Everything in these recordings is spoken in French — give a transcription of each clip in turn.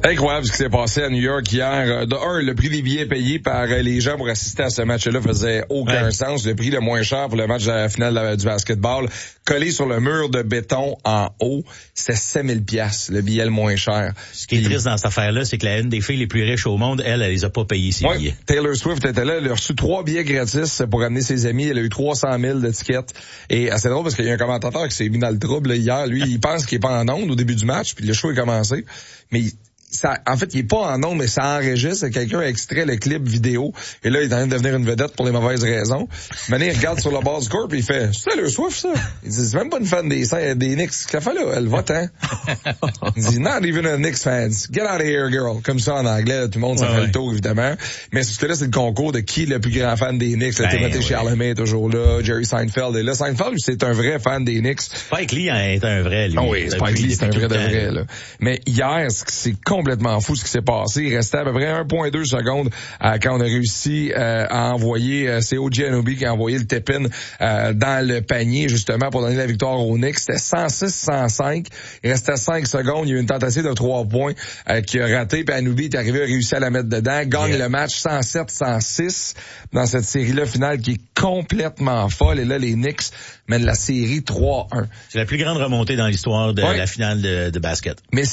Incroyable ce qui s'est passé à New York hier. De un, le prix des billets payés par les gens pour assister à ce match-là faisait aucun sens. Le prix le moins cher pour le match de la finale du basketball, collé sur le mur de béton en haut, c'était 7 000 $, le billet le moins cher. Ce qui est triste dans cette affaire-là, c'est que une des filles les plus riches au monde, elle les a pas payés ses billets. Taylor Swift était là, elle a reçu 3 billets gratis pour amener ses amis. Elle a eu 300 000 d'étiquettes. Et c'est drôle parce qu'il y a un commentateur qui s'est mis dans le trouble là, hier. Lui, il pense qu'il est pas en onde au début du match, puis le show est commencé. Mais ça, en fait, il est pas en ondes, mais ça enregistre. Quelqu'un a extrait le clip vidéo. Et là, il est en train de devenir une vedette pour les mauvaises raisons. Maintenant, il regarde sur le bord du corps et il fait, c'est Taylor Swift, ça. Il dit, c'est même pas une fan des Knicks. Qu'est-ce qu'elle fait là? Elle vote-hein? Il dit, not even a Knicks fans. Get out of here, girl. Comme ça, en anglais, là, tout le monde s'en fait le tour, évidemment. Mais ce que là, c'est le concours de qui est le plus grand fan des Knicks. Timothée Chalamet est toujours là. Jerry Seinfeld est là. Seinfeld, lui, c'est un vrai fan des Knicks. Spike Lee est un vrai, lui. Oh oui, Spike Lee, c'est un vrai de vrai, là. Mais hier, c'est complètement fou ce qui s'est passé. Il restait à peu près 1,2 secondes quand on a réussi à envoyer, c'est OG Anunoby qui a envoyé le tip-in dans le panier, justement, pour donner la victoire aux Knicks. C'était 106-105. Il restait 5 secondes. Il y a eu une tentative de 3 points qui a raté, puis Anunoby est arrivé à réussir à la mettre dedans. Gagne le match 107-106 dans cette série-là finale qui est complètement folle. Et là, les Knicks mènent la série 3-1. C'est la plus grande remontée dans l'histoire de la finale de basket. Mais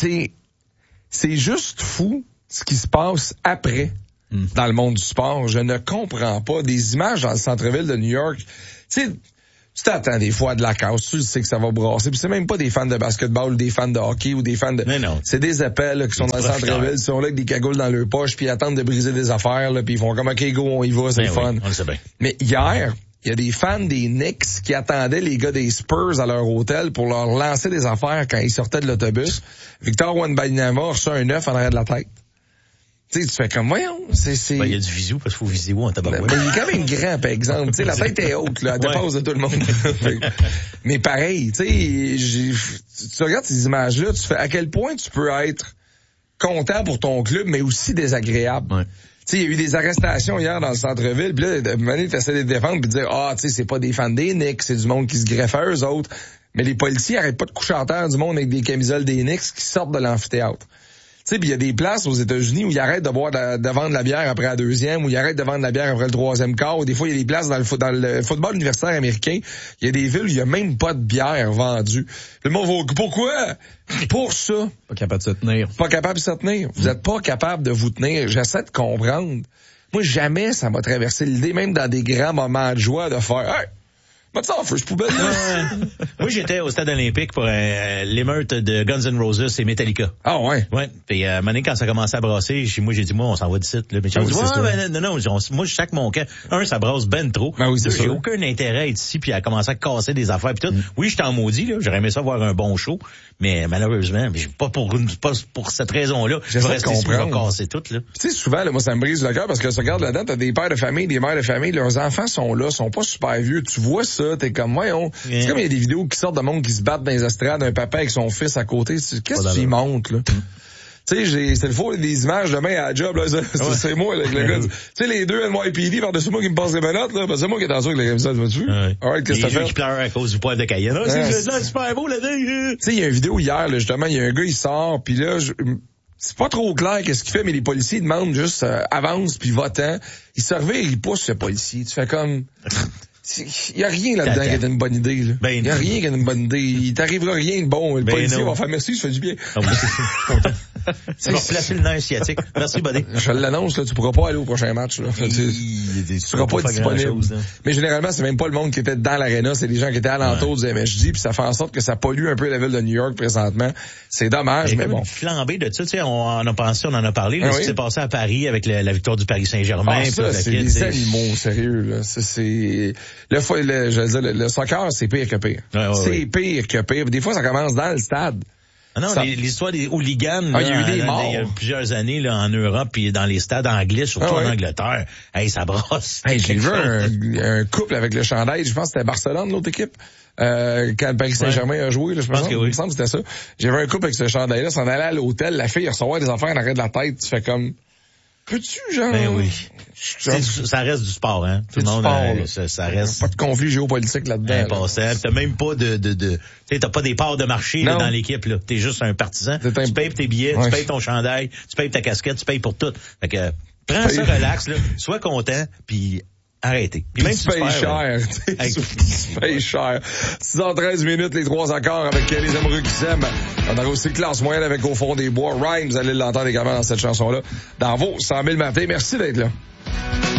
c'est juste fou ce qui se passe après dans le monde du sport. Je ne comprends pas. Des images dans le centre-ville de New York. Tu sais, tu t'attends des fois à de la casse, tu sais que ça va brasser. Puis c'est même pas des fans de basketball ou des fans de hockey ou des fans de... Mais non. C'est des appels là, qui sont dans le centre-ville, ils sont là avec des cagoules dans leur poche, puis ils attendent de briser des affaires, là, puis ils font comme OK, go, on y va, c'est le fun. Oui, on le sait bien. Mais hier, il y a des fans des Knicks qui attendaient les gars des Spurs à leur hôtel pour leur lancer des affaires quand ils sortaient de l'autobus. Victor Wembanyama a reçu un 9 en arrière de la tête. Tu sais, tu fais comme, voyons, c'est... Ben, il y a du visou, parce qu'il faut viser où en tabarouette. Mais il est quand même grand, par exemple. Tu sais, la tête est haute, là, elle dépasse de tout le monde. Mais pareil, tu sais, tu regardes ces images-là, tu fais à quel point tu peux être content pour ton club, mais aussi désagréable. Ouais. Tu sais, il y a eu des arrestations hier dans le centre-ville, puis là, Mané t'essaies de les défendre, puis de dire, tu sais, c'est pas des fans des Knicks, c'est du monde qui se greffe à eux autres. Mais les policiers arrêtent pas de coucher en terre du monde avec des camisoles des Knicks qui sortent de l'amphithéâtre. Tu sais, puis il y a des places aux États-Unis où ils arrêtent de vendre la bière après la deuxième, où ils arrêtent de vendre la bière après le troisième quart, ou des fois il y a des places dans le football universitaire américain, il y a des villes où il y a même pas de bière vendue. Le monde va, pourquoi? Pour ça. Pas capable de se tenir. Pas capable de se tenir. Vous êtes pas capable de vous tenir. J'essaie de comprendre. Moi, jamais ça m'a traversé l'idée, même dans des grands moments de joie, de faire, hey, mets ça en feu, je poubelle. Moi, j'étais au stade olympique pour l'émeute de Guns N' Roses et Metallica. Ah ouais? Ouais. Puis Mané, quand ça commençait à brasser, moi j'ai dit, moi, on s'en va d'ici. Là. Mais j'ai dit, non, moi, je sac mon camp. Ça brasse ben trop. Ben oui, c'est j'ai sûr. aucun intérêt à être ici puis à commencer à casser des affaires puis tout. Oui, j'étais en maudit, là. J'aurais aimé ça voir un bon show. Mais malheureusement, pas pour cette raison-là. Je vais rester ici, je vais casser tout, là. Tu sais, souvent, là, moi, ça me brise le cœur parce que tu regardes là-dedans, t'as des pères de famille, des mères de famille, leurs enfants sont là, sont pas super vieux. Tu vois ça, t'es comme, c'est comme il y a des vidéos qui sortent de monde qui se battent dans les estrades, un papa avec son fils à côté. Qu'est-ce que tu y montres, là? Tu sais, c'est le faux, des images demain à la job, là, c'est moi, avec le gars. Tu sais, les deux NYPD par-dessus moi qui me passent les menottes, là, parce que c'est moi qui est en dessous avec les camisoles, tu vois-tu? Alright, qu'est-ce que t'as fait? Qui pleurent à cause du poivre de Cayenne. C'est super beau, là, tu sais, il y a une vidéo hier, là, justement, il y a un gars, il sort, puis là, c'est pas trop clair qu'est-ce qu'il fait, mais les policiers demandent juste, avance, puis va-t'en. Il se revient, il pousse le policier. Tu fais comme... Il y a rien là-dedans qui est une bonne idée, là. Il y a rien qui est une bonne idée. Il t'arrivera rien de bon. Le policier va faire merci, ça fait du bien. Tu vas placer le nerf sciatique. Merci, Buddy. Je l'annonce, là, tu pourras pas aller au prochain match, là. Tu seras pas disponible. Mais généralement, c'est même pas le monde qui était dans l'aréna, c'est les gens qui étaient alentour du MSG, puis ça fait en sorte que ça pollue un peu la ville de New York présentement. C'est dommage, mais bon. Une flambée de ça, tu sais, on en a parlé, là, ce qui s'est passé à Paris avec la victoire du Paris Saint-Germain. Ça, c'est des animaux, sérieux, là. C'est le soccer, c'est pire que pire. C'est pire que pire. Des fois, ça commence dans le stade. Ah non, l'histoire des hooligans, là, il y a eu des morts. Il y a plusieurs années, là, en Europe, puis dans les stades anglais, surtout en Angleterre. Hey, ça brosse. Hey, j'ai vu un couple avec le chandail, je pense que c'était Barcelone, l'autre équipe. Quand le Paris Saint-Germain a joué, là, je pense que oui. Il me semble que c'était ça. J'ai vu un couple avec ce chandail-là, s'en allait à l'hôtel, la fille recevoir des affaires en arrêt de la tête, tu fais comme... Peux-tu, genre? Ben oui. Ça reste du sport, hein. Tout le monde, ça reste. Pas de conflit géopolitique là-dedans. Impassable. T'as même pas tu sais, t'as pas des parts de marché, là, dans l'équipe, là. T'es juste un partisan. Tu payes pour tes billets, tu payes ton chandail, tu payes ta casquette, tu payes pour tout. Fait que, prends ça relax, là. Sois content, puis arrêtez. Puis même tu payes cher. Tu payes cher. 6h13 minutes, les 3 accords avec les amoureux qui s'aiment. On a aussi classe moyenne avec Au fond des bois. Rhyme, vous allez l'entendre également dans cette chanson-là. Dans vos 100 000 matins. Merci d'être là.